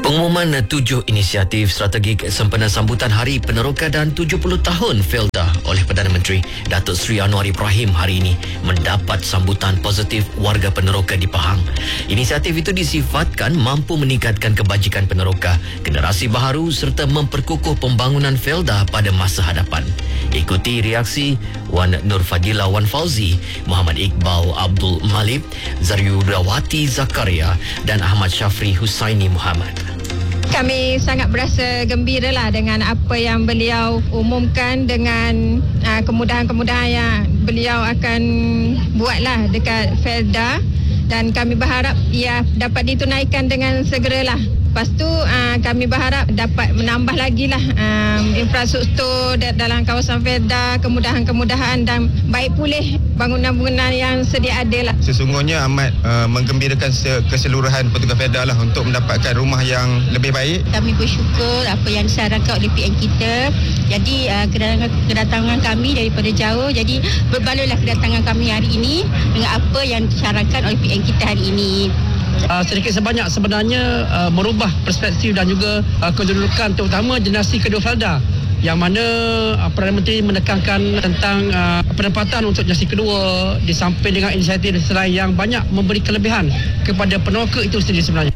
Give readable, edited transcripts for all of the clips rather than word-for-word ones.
Pengumuman 7 inisiatif strategik sempena sambutan Hari Peneroka dan 70 tahun Felda oleh Perdana Menteri Datuk Seri Anwar Ibrahim hari ini mendapat sambutan positif warga peneroka di Pahang. Inisiatif itu disifatkan mampu meningkatkan kebajikan peneroka, generasi baharu serta memperkukuh pembangunan Felda pada masa hadapan. Ikuti reaksi Wan Nur Fadila Wan Fauzi, Muhammad Iqbal Abdul Malik, Zaryudawati Zakaria dan Ahmad Syafri Husaini Muhammad. Kami sangat berasa gembira lah dengan apa yang beliau umumkan, dengan kemudahan-kemudahan yang beliau akan buatlah dekat Felda, dan kami berharap ia dapat ditunaikan dengan segeralah. Lepas tu kami berharap dapat menambah lagi lah infrastruktur dalam kawasan Felda, kemudahan-kemudahan dan baik pulih bangunan-bangunan yang sedia ada lah. Sesungguhnya amat menggembirakan keseluruhan petugas Felda lah untuk mendapatkan rumah yang lebih baik. Kami bersyukur apa yang disarankan oleh PN kita. Jadi kedatangan kami daripada jauh, jadi berbaloi kedatangan kami hari ini dengan apa yang disarankan oleh PN kita hari ini. Sedikit sebanyak sebenarnya merubah perspektif dan juga kedudukan terutama generasi kedua Felda, yang mana Perdana Menteri menekankan tentang penempatan untuk generasi kedua di samping dengan inisiatif lain yang banyak memberi kelebihan kepada peneroka itu sendiri sebenarnya.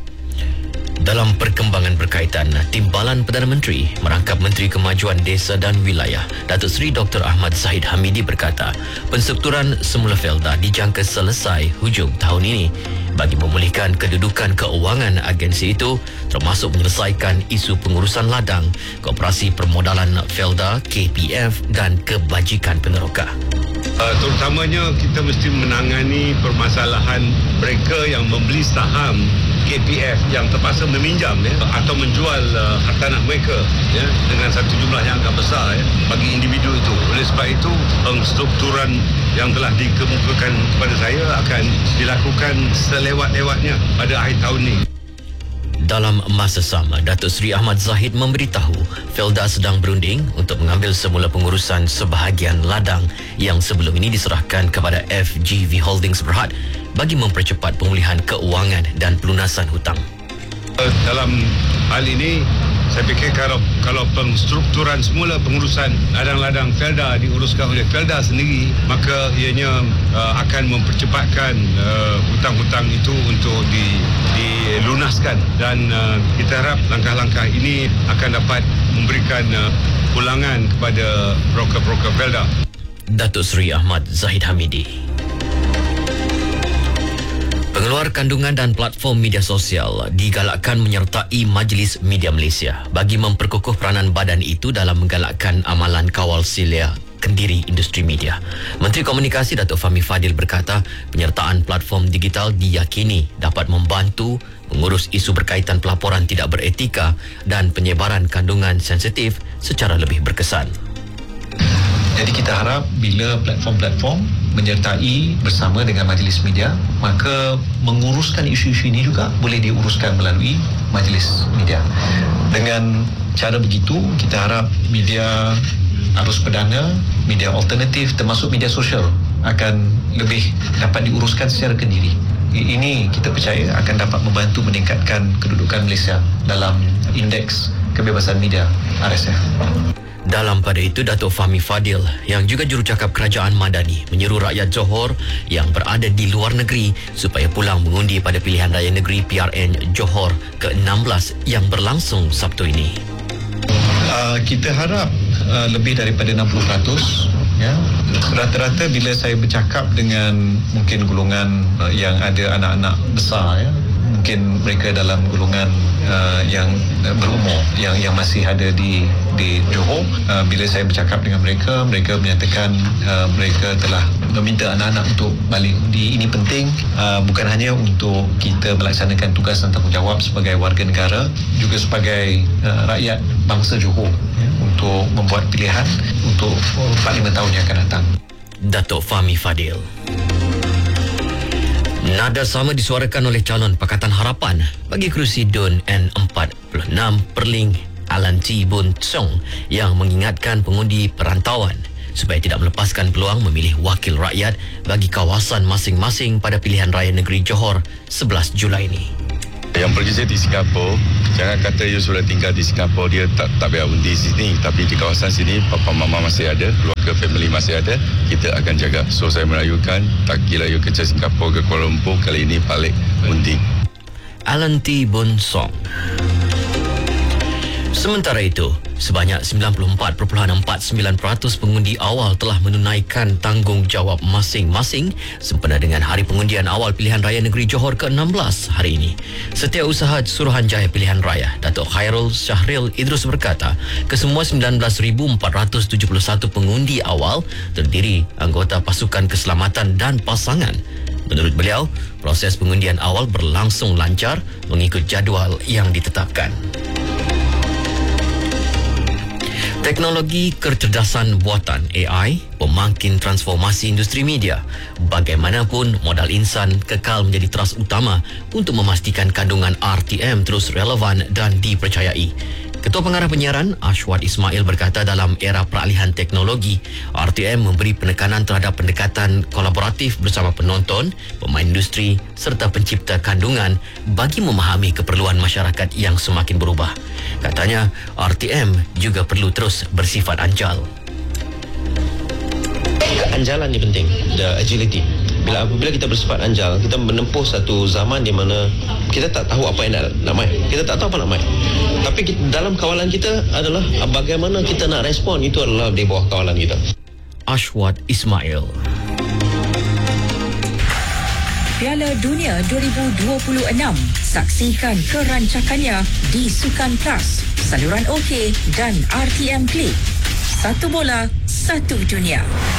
Dalam perkembangan berkaitan, Timbalan Perdana Menteri merangkap Menteri Kemajuan Desa dan Wilayah Datuk Seri Dr. Ahmad Zahid Hamidi berkata, penstrukturan semula Felda dijangka selesai hujung tahun ini bagi memulihkan kedudukan keuangan agensi itu, termasuk menyelesaikan isu pengurusan ladang, Koperasi Permodalan Felda KPF dan kebajikan peneroka. Terutamanya kita mesti menangani permasalahan mereka yang membeli saham KPF yang terpaksa meminjam atau menjual hartanah mereka dengan satu jumlah yang agak besar bagi individu itu. Oleh sebab itu, penstrukturan yang telah dikemukakan kepada saya akan dilakukan selewat-lewatnya pada akhir tahun ini. Dalam masa sama, Datuk Seri Ahmad Zahid memberitahu Felda sedang berunding untuk mengambil semula pengurusan sebahagian ladang yang sebelum ini diserahkan kepada FGV Holdings Berhad bagi mempercepat pemulihan keuangan dan pelunasan hutang. Dalam hal ini, saya fikir kalau penstrukturan semula pengurusan ladang-ladang Felda diuruskan oleh Felda sendiri, maka ianya akan mempercepatkan hutang-hutang itu untuk dilunaskan, dan kita harap langkah-langkah ini akan dapat memberikan pulangan kepada broker-broker Felda. Datuk Seri Ahmad Zahid Hamidi. Pengeluar kandungan dan platform media sosial digalakkan menyertai Majlis Media Malaysia bagi memperkukuh peranan badan itu dalam menggalakkan amalan kawal silia kendiri industri media. Menteri Komunikasi Datuk Fahmi Fadil berkata, penyertaan platform digital diyakini dapat membantu mengurus isu berkaitan pelaporan tidak beretika dan penyebaran kandungan sensitif secara lebih berkesan. Jadi kita harap bila platform-platform menyertai bersama dengan majlis media, maka menguruskan isu-isu ini juga boleh diuruskan melalui majlis media. Dengan cara begitu, kita harap media arus perdana, media alternatif termasuk media sosial akan lebih dapat diuruskan secara kendiri. Ini kita percaya akan dapat membantu meningkatkan kedudukan Malaysia dalam indeks kebebasan media RSF. Dalam pada itu, Datuk Fahmi Fadil yang juga jurucakap Kerajaan Madani menyeru rakyat Johor yang berada di luar negeri supaya pulang mengundi pada pilihan raya negeri PRN Johor ke-16 yang berlangsung Sabtu ini. Kita harap lebih daripada 60%. Ya. Rata-rata bila saya bercakap dengan mungkin golongan yang ada anak-anak besar, mungkin mereka dalam golongan yang berumur yang masih ada di Johor, bila saya bercakap dengan mereka menyatakan mereka telah meminta anak-anak untuk balik undi. Ini penting, bukan hanya untuk kita melaksanakan tugas dan tanggungjawab sebagai warga negara, juga sebagai rakyat bangsa Johor, untuk membuat pilihan untuk 4-5 tahun yang akan datang. Datuk Fahmi Fadil. Nada sama disuarakan oleh calon Pakatan Harapan bagi kerusi DUN N46 Perling Alan T. Boon Chong yang mengingatkan pengundi perantauan supaya tidak melepaskan peluang memilih wakil rakyat bagi kawasan masing-masing pada pilihan raya negeri Johor 11 Julai ini. Yang pergi saya di Singapura, Jangan kata you sudah tinggal di Singapura, dia tak payah undi sini. Tapi di kawasan sini, papa mama masih ada, keluarga family masih ada, kita akan jaga. So saya merayukan, tak kira you kerja Singapura ke Kuala Lumpur, kali ini balik undi. Alan T. Boon Song. Sementara itu, sebanyak 94.49% pengundi awal telah menunaikan tanggungjawab masing-masing sempena dengan Hari Pengundian Awal Pilihan Raya Negeri Johor ke-16 hari ini. Setiausaha Suruhanjaya Pilihan Raya, Datuk Khairul Syahril Idrus berkata, kesemua 19,471 pengundi awal terdiri anggota pasukan keselamatan dan pasangan. Menurut beliau, proses pengundian awal berlangsung lancar mengikut jadual yang ditetapkan. Teknologi kecerdasan buatan AI pemangkin transformasi industri media. Bagaimanapun, modal insan kekal menjadi teras utama untuk memastikan kandungan RTM terus relevan dan dipercayai. Ketua Pengarah Penyiaran Ashwat Ismail berkata dalam era peralihan teknologi, RTM memberi penekanan terhadap pendekatan kolaboratif bersama penonton, pemain industri serta pencipta kandungan bagi memahami keperluan masyarakat yang semakin berubah. Katanya, RTM juga perlu terus bersifat anjal. Anjalan ni penting, the agility. Apabila kita bersifat anjal, kita menempuh satu zaman di mana kita tak tahu apa yang nak main. Kita tak tahu apa nak main. Tapi dalam kawalan kita adalah bagaimana kita nak respon, itu adalah di bawah kawalan kita. Ashwat Ismail. Piala Dunia 2026. Saksikan kerancakannya di Sukan Plus, saluran OK dan RTM Play. Satu bola, satu dunia.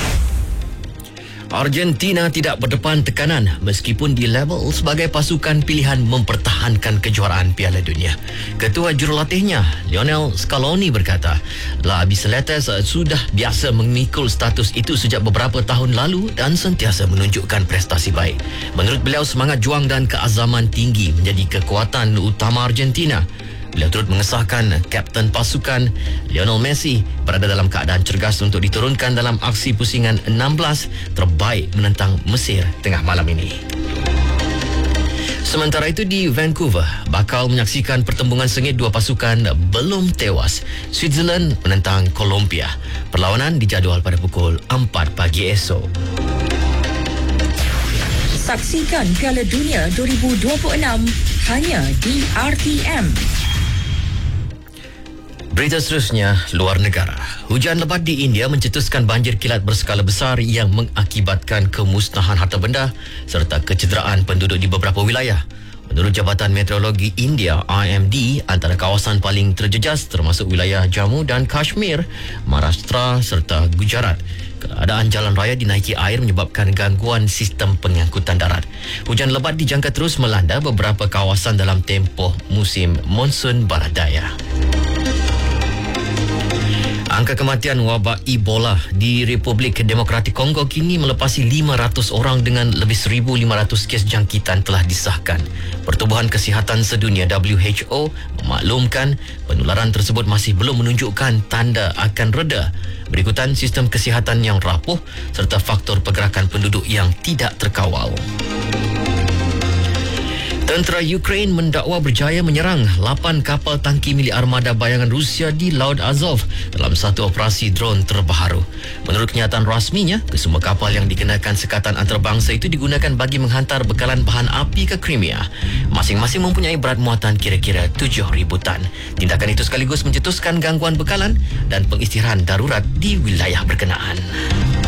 Argentina tidak berdepan tekanan meskipun di level sebagai pasukan pilihan mempertahankan kejuaraan Piala Dunia. Ketua jurulatihnya, Lionel Scaloni berkata, La Bicicletas sudah biasa memikul status itu sejak beberapa tahun lalu dan sentiasa menunjukkan prestasi baik. Menurut beliau, semangat juang dan keazaman tinggi menjadi kekuatan utama Argentina. Beliau turut mengesahkan kapten pasukan Lionel Messi berada dalam keadaan cergas untuk diturunkan dalam aksi pusingan 16 terbaik menentang Mesir tengah malam ini. Sementara itu di Vancouver, bakal menyaksikan pertembungan sengit dua pasukan belum tewas. Switzerland menentang Colombia. Perlawanan dijadual pada pukul 4 pagi esok. Saksikan Piala Dunia 2026 hanya di RTM. Berita seterusnya, luar negara. Hujan lebat di India mencetuskan banjir kilat berskala besar yang mengakibatkan kemusnahan harta benda serta kecederaan penduduk di beberapa wilayah. Menurut Jabatan Meteorologi India, IMD, antara kawasan paling terjejas termasuk wilayah Jammu dan Kashmir, Maharashtra serta Gujarat. Keadaan jalan raya dinaiki air menyebabkan gangguan sistem pengangkutan darat. Hujan lebat dijangka terus melanda beberapa kawasan dalam tempoh musim monsun barat daya. Angka kematian wabak Ebola di Republik Demokratik Kongo kini melepasi 500 orang dengan lebih 1,500 kes jangkitan telah disahkan. Pertubuhan Kesihatan Sedunia WHO memaklumkan penularan tersebut masih belum menunjukkan tanda akan reda. Berikutan sistem kesihatan yang rapuh serta faktor pergerakan penduduk yang tidak terkawal. Tentera Ukraine mendakwa berjaya menyerang 8 kapal tangki milik armada bayangan Rusia di Laut Azov dalam satu operasi drone terbaru. Menurut kenyataan rasminya, kesemua kapal yang dikenakan sekatan antarabangsa itu digunakan bagi menghantar bekalan bahan api ke Crimea. Masing-masing mempunyai berat muatan kira-kira 7,000 tan. Tindakan itu sekaligus mencetuskan gangguan bekalan dan pengistirahan darurat di wilayah berkenaan.